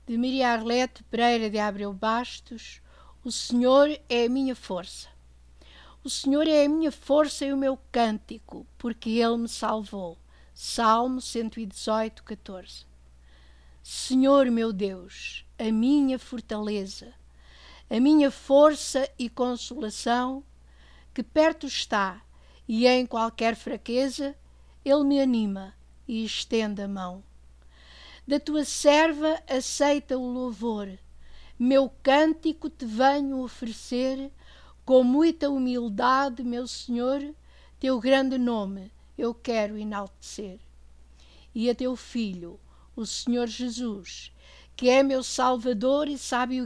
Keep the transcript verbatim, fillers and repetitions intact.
de Maria Arlete Pereira de Abreu Bastos. O Senhor é a minha força. O Senhor é a minha força e o meu cântico, porque Ele me salvou. Salmo cento e dezoito, catorze. Senhor meu Deus, a minha fortaleza, a minha força e consolação, que perto está, e em qualquer fraqueza, Ele me anima e estende a mão. Da tua serva aceita o louvor, meu cântico te venho oferecer, com muita humildade, meu Senhor, teu grande nome eu quero enaltecer. E a teu Filho, o Senhor Jesus, que é meu Salvador e sabe o